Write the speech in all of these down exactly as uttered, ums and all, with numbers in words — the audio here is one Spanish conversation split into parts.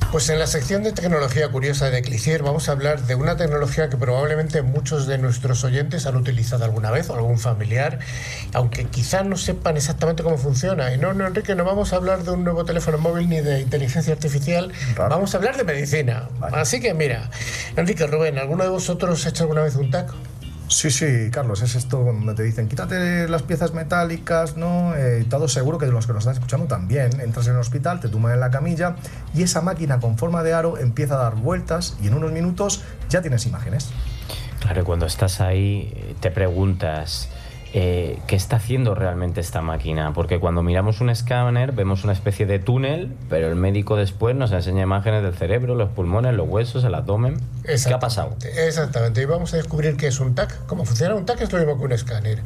Pues en la sección de tecnología curiosa de Clicier vamos a hablar de una tecnología que probablemente muchos de nuestros oyentes han utilizado alguna vez o algún familiar, aunque quizás no sepan exactamente cómo funciona. Y no, no, Enrique, no vamos a hablar de un nuevo teléfono móvil ni de inteligencia artificial, Raro. Vamos a hablar de medicina. Vale. Así que mira, Enrique, Rubén, ¿alguno de vosotros ha hecho alguna vez un T A C? Sí, sí, Carlos, es esto donde te dicen quítate las piezas metálicas, ¿no? Eh, todo seguro que de los que nos están escuchando también. Entras en el hospital, te tumban en la camilla y esa máquina con forma de aro empieza a dar vueltas y en unos minutos ya tienes imágenes. Claro, cuando estás ahí te preguntas eh, ¿qué está haciendo realmente esta máquina? Porque cuando miramos un escáner vemos una especie de túnel, pero el médico después nos enseña imágenes del cerebro, los pulmones, los huesos, el abdomen. ¿Qué ha pasado? Exactamente, y vamos a descubrir qué es un T A C. Cómo funciona un T A C es lo mismo que un escáner.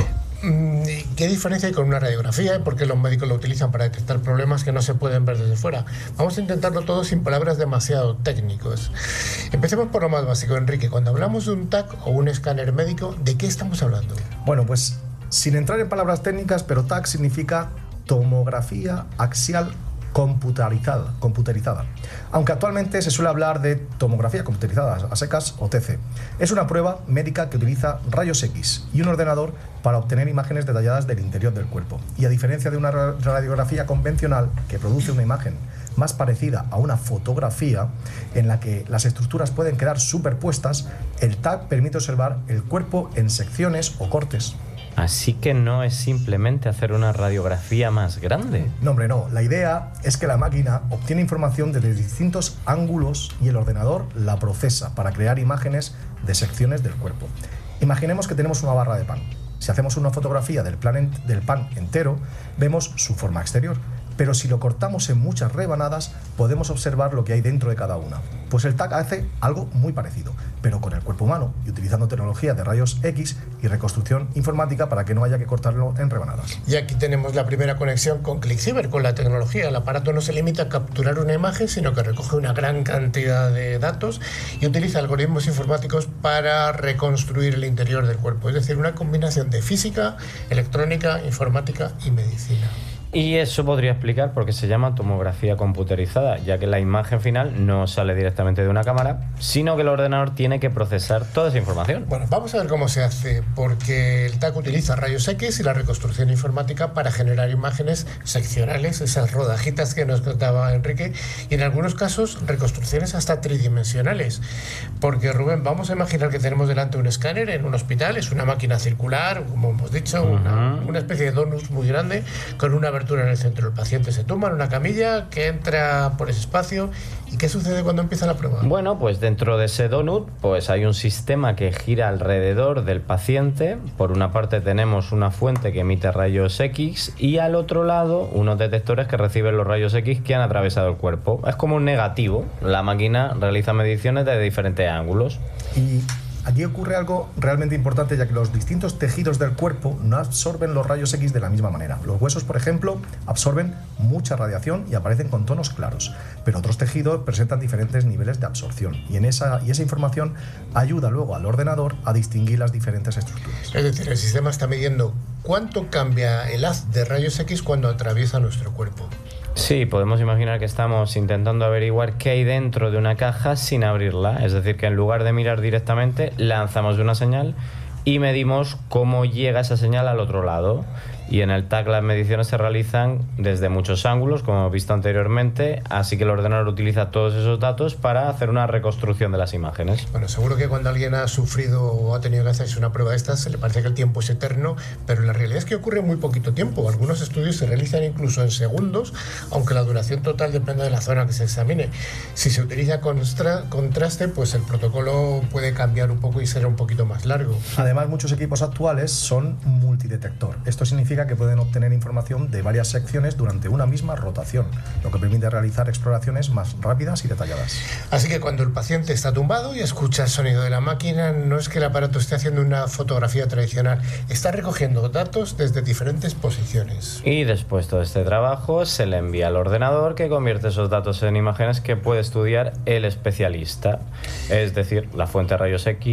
¿Qué diferencia hay con una radiografía? Porque los médicos lo utilizan para detectar problemas que no se pueden ver desde fuera. Vamos a intentarlo todo sin palabras demasiado técnicos. Empecemos por lo más básico, Enrique. Cuando hablamos de un T A C o un escáner médico, ¿de qué estamos hablando? Bueno, pues sin entrar en palabras técnicas, pero T A C significa tomografía axial computerizada, computerizada. Aunque actualmente se suele hablar de tomografía computerizada a secas o T C. Es una prueba médica que utiliza rayos X y un ordenador para obtener imágenes detalladas del interior del cuerpo. Y a diferencia de una radiografía convencional que produce una imagen más parecida a una fotografía en la que las estructuras pueden quedar superpuestas, el T A C permite observar el cuerpo en secciones o cortes. Así que no es simplemente hacer una radiografía más grande. No, hombre, no. La idea es que la máquina obtiene información desde distintos ángulos y el ordenador la procesa para crear imágenes de secciones del cuerpo. Imaginemos que tenemos una barra de pan. Si hacemos una fotografía del, plan, del pan entero, vemos su forma exterior. Pero si lo cortamos en muchas rebanadas, podemos observar lo que hay dentro de cada una. Pues el T A C hace algo muy parecido, pero con el cuerpo humano y utilizando tecnología de rayos X y reconstrucción informática para que no haya que cortarlo en rebanadas. Y aquí tenemos la primera conexión con ClickCyber, con la tecnología. El aparato no se limita a capturar una imagen, sino que recoge una gran cantidad de datos y utiliza algoritmos informáticos para reconstruir el interior del cuerpo. Es decir, una combinación de física, electrónica, informática y medicina. Y eso podría explicar por qué se llama tomografía computerizada, ya que la imagen final no sale directamente de una cámara, sino que el ordenador tiene que procesar toda esa información. Bueno, vamos a ver cómo se hace, porque el T A C utiliza rayos X y la reconstrucción informática para generar imágenes seccionales, esas rodajitas que nos contaba Enrique, y en algunos casos reconstrucciones hasta tridimensionales. Porque, Rubén, vamos a imaginar que tenemos delante un escáner en un hospital, es una máquina circular, como hemos dicho, uh-huh. una, una especie de donut muy grande, con una en el centro. El paciente se tumba en una camilla que entra por ese espacio. ¿Y qué sucede cuando empieza la prueba? Bueno, pues dentro de ese donut pues hay un sistema que gira alrededor del paciente. Por una parte tenemos una fuente que emite rayos X y al otro lado unos detectores que reciben los rayos X que han atravesado el cuerpo. Es como un negativo. La máquina realiza mediciones de diferentes ángulos. Y aquí ocurre algo realmente importante, ya que los distintos tejidos del cuerpo no absorben los rayos X de la misma manera. Los huesos, por ejemplo, absorben mucha radiación y aparecen con tonos claros, pero otros tejidos presentan diferentes niveles de absorción y, en esa, y esa información ayuda luego al ordenador a distinguir las diferentes estructuras. Es decir, el sistema está midiendo cuánto cambia el haz de rayos X cuando atraviesa nuestro cuerpo. Sí, podemos imaginar que estamos intentando averiguar qué hay dentro de una caja sin abrirla. Es decir, que en lugar de mirar directamente, lanzamos una señal y medimos cómo llega esa señal al otro lado. Y en el T A C las mediciones se realizan desde muchos ángulos, como hemos visto anteriormente, así que el ordenador utiliza todos esos datos para hacer una reconstrucción de las imágenes. Bueno, seguro que cuando alguien ha sufrido o ha tenido que hacerse una prueba de estas, se le parece que el tiempo es eterno, pero la realidad es que ocurre muy poquito tiempo. Algunos estudios se realizan incluso en segundos, aunque la duración total depende de la zona que se examine. Si se utiliza constra- contraste, pues el protocolo puede cambiar un poco y ser un poquito más largo. Además, muchos equipos actuales son multidetector. Esto significa que pueden obtener información de varias secciones durante una misma rotación, lo que permite realizar exploraciones más rápidas y detalladas. Así que cuando el paciente está tumbado y escucha el sonido de la máquina, no es que el aparato esté haciendo una fotografía tradicional, está recogiendo datos desde diferentes posiciones. Y después de todo este trabajo se le envía al ordenador, que convierte esos datos en imágenes que puede estudiar el especialista. Es decir, la fuente de rayos X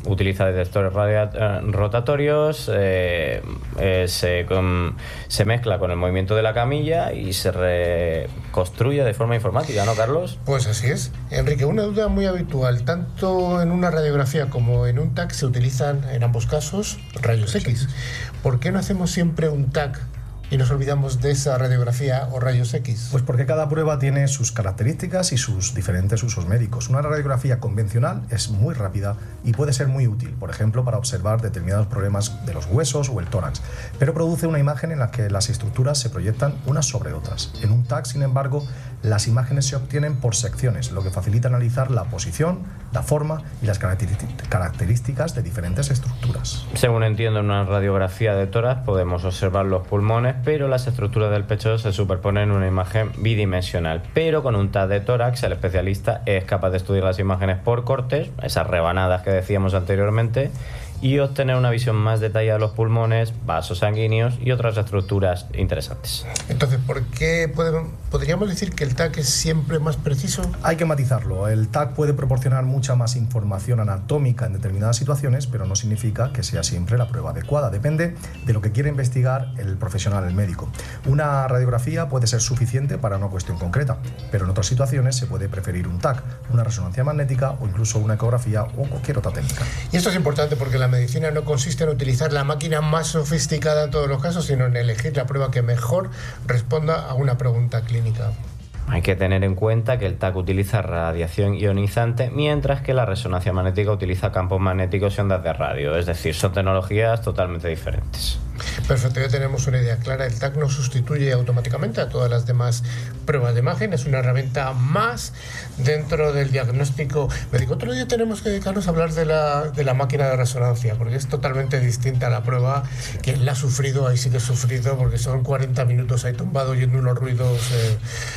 Utiliza detectores radia- rotatorios, eh, eh, se, con, se mezcla con el movimiento de la camilla y se reconstruye de forma informática, ¿no, Carlos? Pues así es. Enrique, una duda muy habitual. Tanto en una radiografía como en un T A C se utilizan en ambos casos rayos X. ¿Por qué no hacemos siempre un T A C y nos olvidamos de esa radiografía o rayos X? Pues porque cada prueba tiene sus características y sus diferentes usos médicos. Una radiografía convencional es muy rápida y puede ser muy útil, por ejemplo, para observar determinados problemas de los huesos o el tórax, pero produce una imagen en la que las estructuras se proyectan unas sobre otras. En un T A C, sin embargo, las imágenes se obtienen por secciones, lo que facilita analizar la posición, la forma y las características de diferentes estructuras. Según entiendo, en una radiografía de tórax podemos observar los pulmones, pero las estructuras del pecho se superponen en una imagen bidimensional. Pero con un T A C de tórax, el especialista es capaz de estudiar las imágenes por cortes, esas rebanadas que decíamos anteriormente, y obtener una visión más detallada de los pulmones, vasos sanguíneos y otras estructuras interesantes. Entonces, ¿por qué podemos, podríamos decir que el T A C es siempre más preciso? Hay que matizarlo. El T A C puede proporcionar mucha más información anatómica en determinadas situaciones, pero no significa que sea siempre la prueba adecuada. Depende de lo que quiere investigar el profesional, el médico. Una radiografía puede ser suficiente para una cuestión concreta, pero en otras situaciones se puede preferir un T A C, una resonancia magnética o incluso una ecografía o cualquier otra técnica. Y esto es importante porque la medicina no consiste en utilizar la máquina más sofisticada en todos los casos, sino en elegir la prueba que mejor responda a una pregunta clínica. Hay que tener en cuenta que el T A C utiliza radiación ionizante, mientras que la resonancia magnética utiliza campos magnéticos y ondas de radio, es decir, son tecnologías totalmente diferentes. Perfecto, ya tenemos una idea clara. El T A C no sustituye automáticamente a todas las demás pruebas de imagen, es una herramienta más dentro del diagnóstico médico. Otro día tenemos que dedicarnos a hablar de la, de la máquina de resonancia, porque es totalmente distinta a la prueba. Quien la ha sufrido, ahí sí que ha sufrido, porque son cuarenta minutos ahí tumbado oyendo unos ruidos eh,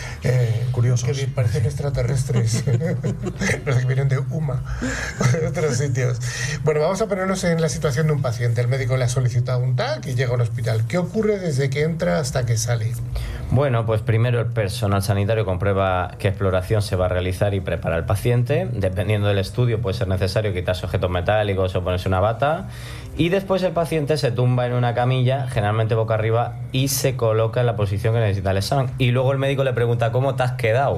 eh, curiosos, que parecen extraterrestres, los que vienen de U M A, de otros sitios. Bueno, vamos a ponernos en la situación de un paciente. El médico le ha solicitado un T A C y llega a un hospital. ¿Qué ocurre desde que entra hasta que sale? Bueno, pues primero el personal sanitario comprueba qué exploración se va a realizar y prepara al paciente. Dependiendo del estudio puede ser necesario quitarse objetos metálicos o ponerse una bata. Y después el paciente se tumba en una camilla, generalmente boca arriba, y se coloca en la posición que necesita el examen. Y luego el médico le pregunta, ¿cómo te has quedado?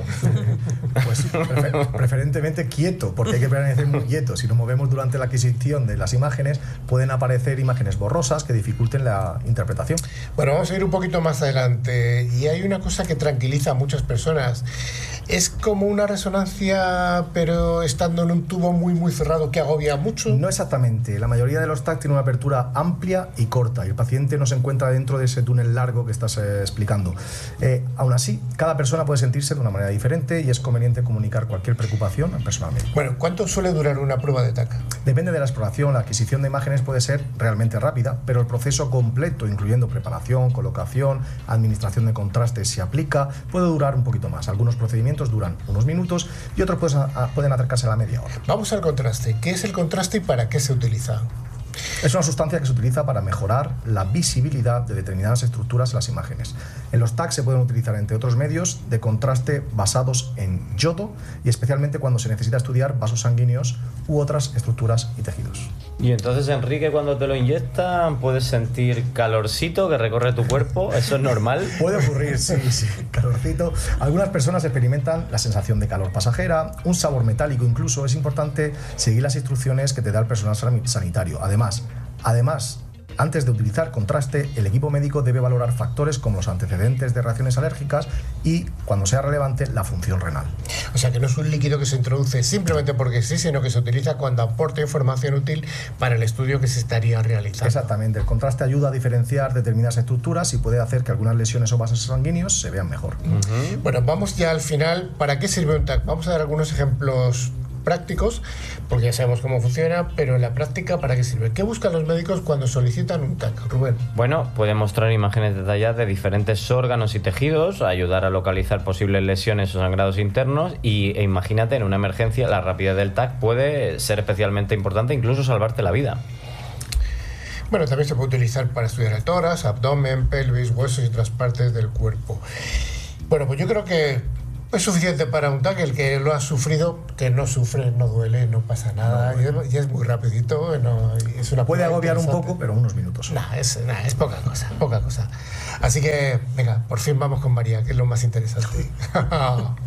Pues prefer preferentemente quieto, porque hay que permanecer muy quieto. Si nos movemos durante la adquisición de las imágenes, pueden aparecer imágenes borrosas que dificulten la interpretación. Bueno, vamos a ir un poquito más adelante. Y hay una cosa que tranquiliza a muchas personas. Es como una resonancia, pero estando en un tubo muy, muy cerrado que agobia mucho. No exactamente. La mayoría de los T A C tiene una apertura amplia y corta, y el paciente no se encuentra dentro de ese túnel largo que estás eh, explicando. Eh, aún así, cada persona puede sentirse de una manera diferente y es conveniente comunicar cualquier preocupación al personal médico. Bueno, ¿cuánto suele durar una prueba de T A C? Depende de la exploración. La adquisición de imágenes puede ser realmente rápida, pero el proceso completo, incluyendo preparación, colocación, administración de contrastes, si aplica, puede durar un poquito más. Algunos procedimientos duran unos minutos y otros pues, a, pueden acercarse a la media hora. Vamos al contraste. ¿Qué es el contraste y para qué se utiliza? Es una sustancia que se utiliza para mejorar la visibilidad de determinadas estructuras en las imágenes. En los T A C se pueden utilizar, entre otros medios, de contraste basados en yodo y especialmente cuando se necesita estudiar vasos sanguíneos u otras estructuras y tejidos. Y entonces, Enrique, cuando te lo inyectan, ¿puedes sentir calorcito que recorre tu cuerpo? ¿Eso es normal? Puede ocurrir, sí, sí, calorcito. Algunas personas experimentan la sensación de calor pasajera, un sabor metálico incluso. Es importante seguir las instrucciones que te da el personal sanitario. Además, además, antes de utilizar contraste, el equipo médico debe valorar factores como los antecedentes de reacciones alérgicas y, cuando sea relevante, la función renal. O sea, que no es un líquido que se introduce simplemente porque sí, sino que se utiliza cuando aporta información útil para el estudio que se estaría realizando. Exactamente. El contraste ayuda a diferenciar determinadas estructuras y puede hacer que algunas lesiones o vasos sanguíneos se vean mejor. Uh-huh. Bueno, vamos ya al final. ¿Para qué sirve un T A C? Vamos a dar algunos ejemplos prácticos, porque ya sabemos cómo funciona, pero en la práctica, ¿para qué sirve? ¿Qué buscan los médicos cuando solicitan un T A C, Rubén? Bueno, puede mostrar imágenes detalladas de diferentes órganos y tejidos, ayudar a localizar posibles lesiones o sangrados internos y, e imagínate, en una emergencia, la rapidez del T A C puede ser especialmente importante, incluso salvarte la vida. Bueno, también se puede utilizar para estudiar el tórax, abdomen, pelvis, huesos y otras partes del cuerpo. Bueno, pues yo creo que Es suficiente para un T A C. El que lo ha sufrido, que no sufre, no duele, no pasa nada. No, y, es, y es muy rapidito. No, es una puede agobiar un poco, pero unos minutos. Nah, es, nah, es poca cosa, poca cosa. Así que, venga, por fin vamos con María, que es lo más interesante.